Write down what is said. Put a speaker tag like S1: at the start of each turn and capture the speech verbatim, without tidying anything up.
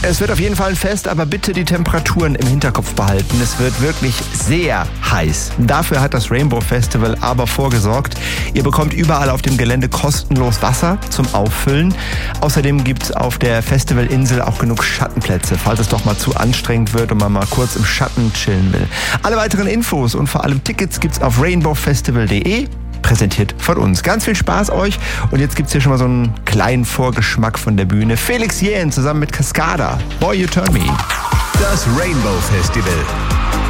S1: Es wird auf jeden Fall ein Fest, aber bitte die Temperaturen im Hinterkopf behalten. Es wird wirklich sehr heiß. Dafür hat das Rainbow Festival aber vorgesorgt. Ihr bekommt überall auf dem Gelände kostenlos Wasser zum Auffüllen. Außerdem gibt es auf der Festivalinsel auch genug Schattenplätze, falls es doch mal zu anstrengend wird und man mal kurz im Schatten chillen will. Alle weiteren Infos und vor allem Tickets gibt's auf rainbow festival punkt de. Präsentiert von uns. Ganz viel Spaß euch. Und jetzt gibt's hier schon mal so einen kleinen Vorgeschmack von der Bühne. Felix Jähn zusammen mit Cascada. Boy, You Turn Me.
S2: Das Rainbow Festival.